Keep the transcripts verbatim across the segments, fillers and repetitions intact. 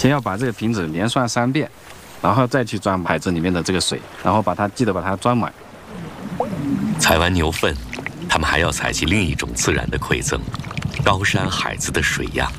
先要把这个瓶子连涮三遍，然后再去装海子里面的这个水，然后把它记得把它装满。 采完牛粪，他们还要采集另一种自然的馈赠——高山海子的水样。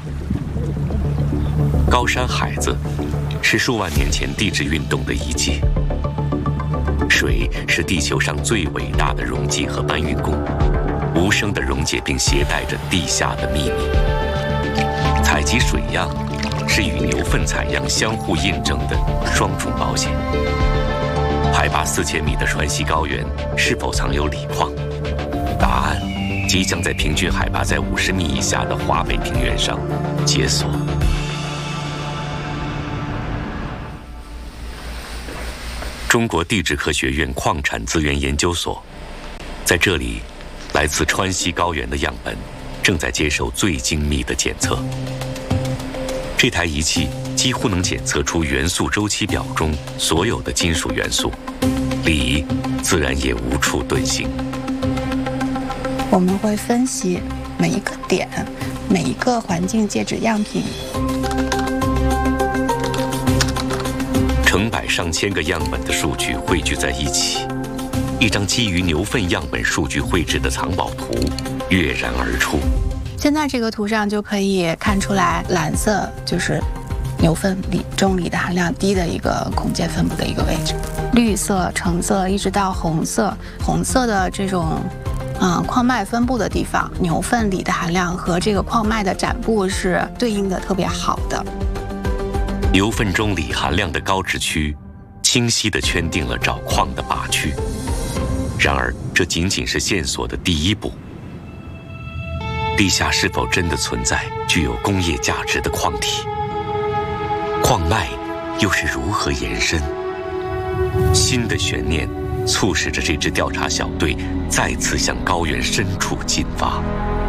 高山海子是数万年前地质运动的遗迹。水是地球上最伟大的溶剂和搬运工，无声地溶解并携带着地下的秘密。采集水样是与牛粪采样相互印证的双重保险。海拔四千米的川西高原是否藏有锂矿？答案即将在平均海拔在五十米以下的华北平原上解锁。中国地质科学院矿产资源研究所，在这里，来自川西高原的样本正在接受最精密的检测。这台仪器几乎能检测出元素周期表中所有的金属元素，锂自然也无处遁形。 我们会分析每一个点，每一个环境介质样品。 成百上千个样本的数据汇聚在一起，一张基于牛粪样本数据绘制的藏宝图跃然而出。 现在这个图上就可以看出来，蓝色就是牛粪里中锂的含量低的一个孔界分布的一个位置，绿色、橙色一直到红色，红色的这种嗯矿脉分布的地方，牛粪锂的含量和这个矿脉的展布是对应的特别好的。 牛粪中锂含量的高值区，清晰地圈定了找矿的靶区。然而，这仅仅是线索的第一步。地下是否真的存在具有工业价值的矿体？矿脉又是如何延伸？新的悬念促使着这支调查小队再次向高原深处进发。